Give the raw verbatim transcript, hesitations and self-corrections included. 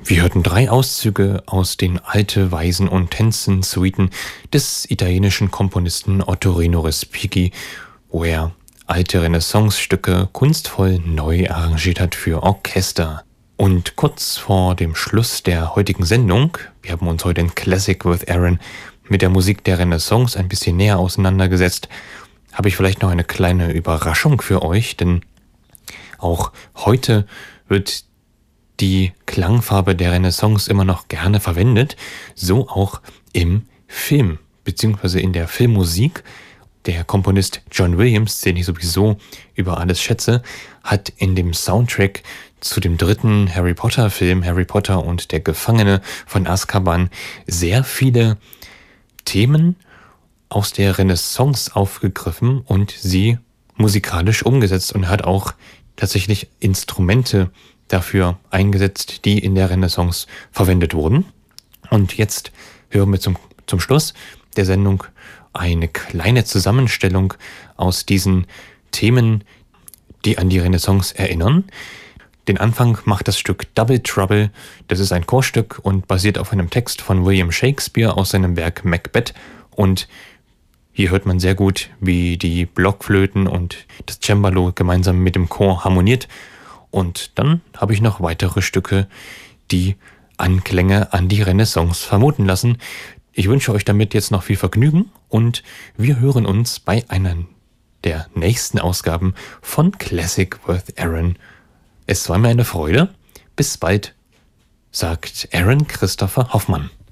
Wir hörten drei Auszüge aus den Alte Weisen und Tänzen-Suiten des italienischen Komponisten Ottorino Respighi, wo er alte Renaissance-Stücke kunstvoll neu arrangiert hat für Orchester. Und kurz vor dem Schluss der heutigen Sendung, wir haben uns heute in Classic with Aaron mit der Musik der Renaissance ein bisschen näher auseinandergesetzt, habe ich vielleicht noch eine kleine Überraschung für euch, denn auch heute wird die Klangfarbe der Renaissance immer noch gerne verwendet, so auch im Film, beziehungsweise in der Filmmusik. Der Komponist John Williams, den ich sowieso über alles schätze, hat in dem Soundtrack zu dem dritten Harry Potter Film, Harry Potter und der Gefangene von Azkaban, sehr viele Themen aus der Renaissance aufgegriffen und sie musikalisch umgesetzt und hat auch tatsächlich Instrumente dafür eingesetzt, die in der Renaissance verwendet wurden. Und jetzt hören wir zum, zum Schluss der Sendung eine kleine Zusammenstellung aus diesen Themen, die an die Renaissance erinnern. Den Anfang macht das Stück Double Trouble. Das ist ein Chorstück und basiert auf einem Text von William Shakespeare aus seinem Werk Macbeth. Und hier hört man sehr gut, wie die Blockflöten und das Cembalo gemeinsam mit dem Chor harmoniert. Und dann habe ich noch weitere Stücke, die Anklänge an die Renaissance vermuten lassen. Ich wünsche euch damit jetzt noch viel Vergnügen und wir hören uns bei einer der nächsten Ausgaben von Classic with Aaron. Es war mir eine Freude. Bis bald, sagt Aaron Christopher Hoffmann.